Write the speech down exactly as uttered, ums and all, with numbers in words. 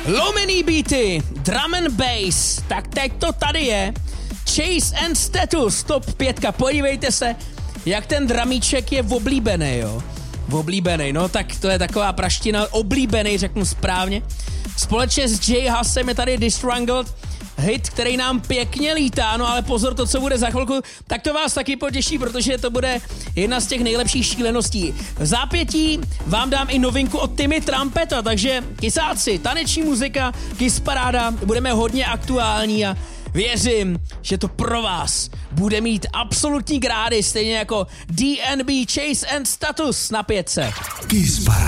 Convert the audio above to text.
Lomený beaty, drum and bass, tak teď to tady je. Chase and Status, top pětka, podívejte se, jak ten dramíček je oblíbený, jo. Oblíbený, no tak to je taková praština, oblíbený, řeknu správně. Společně s Jay Hussem je tady Distrungled, hit, který nám pěkně lítá, no ale pozor, to, co bude za chvilku, tak to vás taky potěší, protože to bude jedna z těch nejlepších šíleností. V zápětí vám dám i novinku od Timmy Trumpeta, takže kysáci, taneční muzika, Kiss Paráda, budeme hodně aktuální a věřím, že to pro vás bude mít absolutní grády, stejně jako D N B Chase and Status na pětce. Kiss Paráda.